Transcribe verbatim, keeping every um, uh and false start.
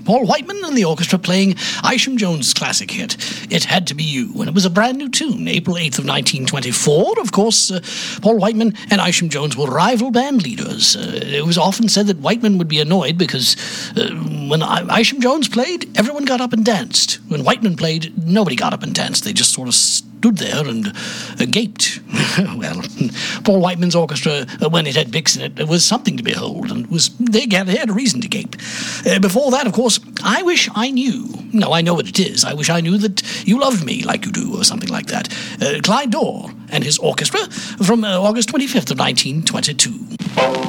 Paul Whiteman and the orchestra playing Isham Jones' classic hit, It Had to Be You, and it was a brand new tune, April eighth of nineteen twenty-four. Of course, uh, Paul Whiteman and Isham Jones were rival band leaders. Uh, it was often said that Whiteman would be annoyed because uh, when I- Isham Jones played, everyone got up and danced. When Whiteman played, nobody got up and danced. They just sort of stood there and uh, gaped. Well, Paul Whiteman's orchestra, uh, when it had Bix in it, it was something to behold, and it was they had, they had a reason to gape. Uh, before that, of course, I Wish I Knew. No, I know what it is. I Wish I Knew That You Loved Me Like You Do, or something like that. Uh, Clyde Dorr and his orchestra from uh, August twenty-fifth of nineteen twenty-two.